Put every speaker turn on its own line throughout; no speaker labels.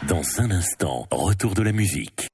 Dans un instant, retour de la musique.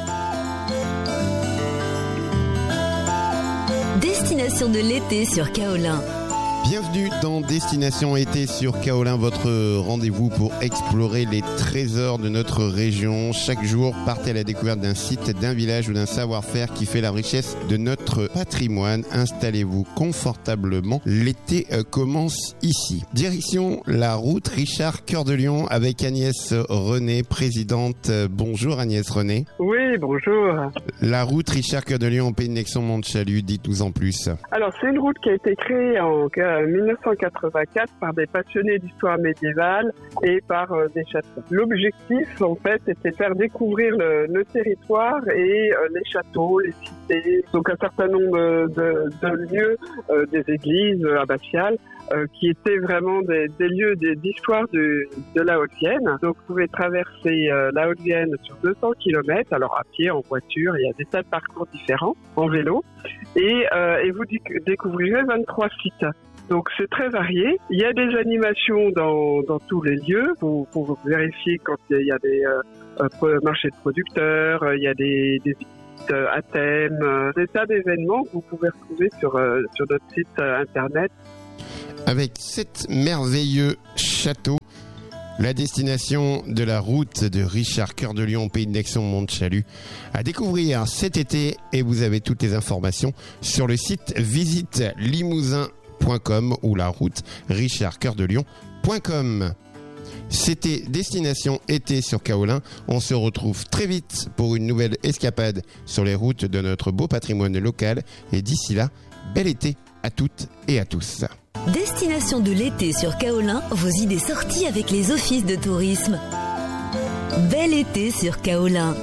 Destination de l'été sur Kaolin.
Bienvenue dans Destination été sur Kaolin, votre rendez-vous pour explorer les trésors de notre région. Chaque jour, partez à la découverte d'un site, d'un village ou d'un savoir-faire qui fait la richesse de notre patrimoine. Installez-vous confortablement. L'été commence ici. Direction la route Richard Cœur de Lion avec Agnès René, présidente. Bonjour Agnès René.
Oui, bonjour.
La route Richard Cœur de Lion en Pays de Nexon Montchalut, dites-nous en plus.
Alors, c'est une route qui a été créée en 1984 par des passionnés d'histoire médiévale et par des châteaux. L'objectif, en fait, était de faire découvrir le territoire et les châteaux, les cités, donc un certain nombre de lieux, des églises abbatiales, qui étaient vraiment des lieux d'histoire de la Haute-Vienne. Donc, vous pouvez traverser la Haute-Vienne sur 200 km, alors à pied, en voiture, il y a des tas de parcours différents, en vélo, et vous découvrirez 23 sites. Donc c'est très varié. Il y a des animations dans tous les lieux pour vérifier quand il y a des marchés de producteurs, il y a des visites à thème, des tas d'événements que vous pouvez retrouver sur notre site internet.
Avec 7 merveilleux châteaux, la destination de la route de Richard Cœur de Lion, Pays de Nexon Montchalut, à découvrir cet été, et vous avez toutes les informations sur le site visitelimousin.com ou la route richardcoeurdelion.com. C'était Destination été sur Kaolin. On se retrouve très vite pour une nouvelle escapade sur les routes de notre beau patrimoine local. Et d'ici là, bel été à toutes et à tous.
Destination de l'été sur Kaolin, vos idées sorties avec les offices de tourisme. Bel été sur Kaolin.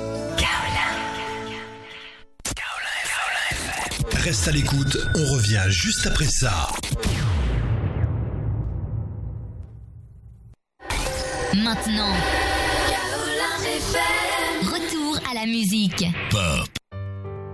Reste à l'écoute, on revient juste après ça.
Maintenant, retour à la musique.
Pop.